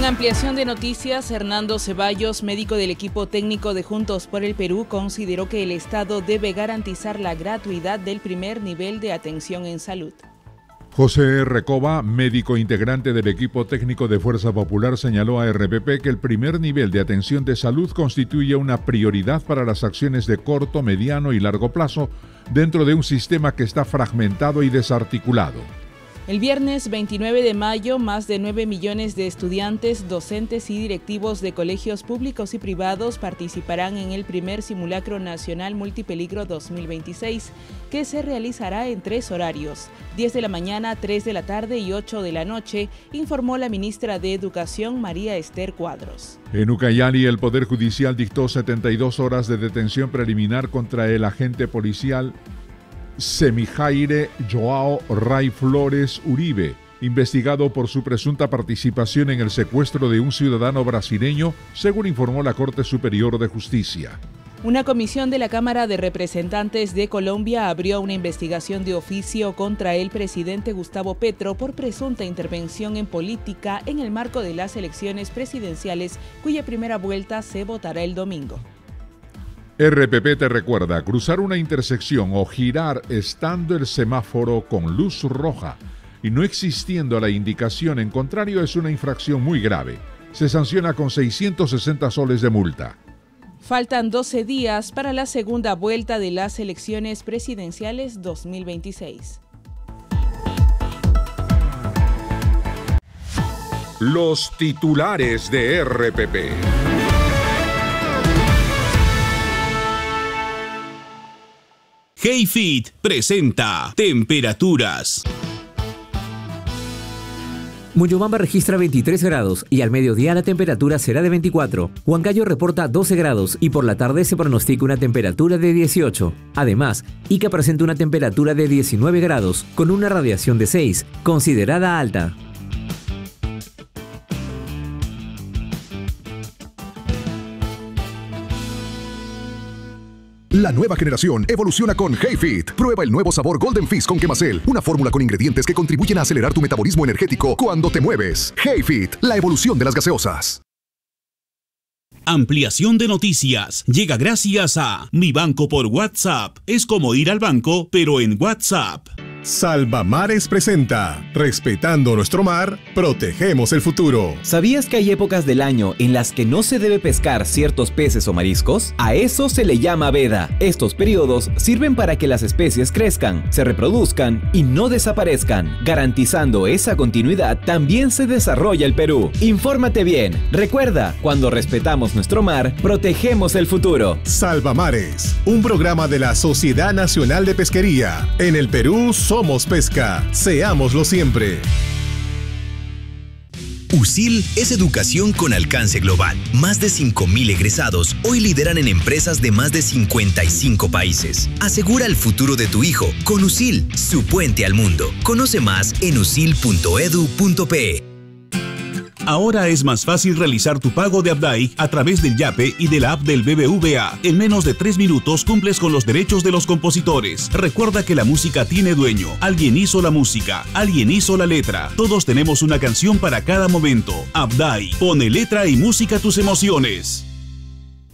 ampliación de noticias, Hernando Ceballos, médico del equipo técnico de Juntos por el Perú, consideró que el Estado debe garantizar la gratuidad del primer nivel de atención en salud. José Recoba, médico integrante del equipo técnico de Fuerza Popular, señaló a RPP que el primer nivel de atención de salud constituye una prioridad para las acciones de corto, mediano y largo plazo dentro de un sistema que está fragmentado y desarticulado. El viernes 29 de mayo, más de 9 millones de estudiantes, docentes y directivos de colegios públicos y privados participarán en el primer Simulacro Nacional Multipeligro 2026, que se realizará en 3 horarios, 10 de la mañana, 3 de la tarde y 8 de la noche, informó la ministra de Educación, María Esther Cuadros. En Ucayali, el Poder Judicial dictó 72 horas de detención preliminar contra el agente policial Semijaire Joao Ray Flores Uribe, investigado por su presunta participación en el secuestro de un ciudadano brasileño, según informó la Corte Superior de Justicia. Una comisión de la Cámara de Representantes de Colombia abrió una investigación de oficio contra el presidente Gustavo Petro por presunta intervención en política en el marco de las elecciones presidenciales, cuya primera vuelta se votará el domingo. RPP te recuerda, cruzar una intersección o girar estando el semáforo con luz roja y no existiendo la indicación en contrario es una infracción muy grave. Se sanciona con 660 soles de multa. Faltan 12 días para la segunda vuelta de las elecciones presidenciales 2026. Los titulares de RPP. HeyFit presenta temperaturas. Moyobamba registra 23 grados y al mediodía la temperatura será de 24. Huancayo reporta 12 grados y por la tarde se pronostica una temperatura de 18. Además, Ica presenta una temperatura de 19 grados con una radiación de 6, considerada alta. La nueva generación evoluciona con HeyFit. Prueba el nuevo sabor Golden Fizz con Quemacel, una fórmula con ingredientes que contribuyen a acelerar tu metabolismo energético cuando te mueves. HeyFit, la evolución de las gaseosas. Ampliación de noticias llega gracias a Mi Banco por WhatsApp. Es como ir al banco, pero en WhatsApp. Salvamares presenta Respetando nuestro mar, protegemos el futuro. ¿Sabías que hay épocas del año en las que no se debe pescar ciertos peces o mariscos? A eso se le llama veda. Estos periodos sirven para que las especies crezcan, se reproduzcan y no desaparezcan. Garantizando esa continuidad, también se desarrolla el Perú. Infórmate bien. Recuerda, cuando respetamos nuestro mar, protegemos el futuro. Salvamares, un programa de la Sociedad Nacional de Pesquería. En el Perú somos pesca. Seámoslo siempre. USIL es educación con alcance global. Más de 5.000 egresados hoy lideran en empresas de más de 55 países. Asegura el futuro de tu hijo con USIL, su puente al mundo. Conoce más en usil.edu.pe. Ahora es más fácil realizar tu pago de Abdai a través del Yape y de la app del BBVA. En menos de 3 minutos cumples con los derechos de los compositores. Recuerda que la música tiene dueño. Alguien hizo la música, alguien hizo la letra. Todos tenemos una canción para cada momento. Abdai, pone letra y música a tus emociones.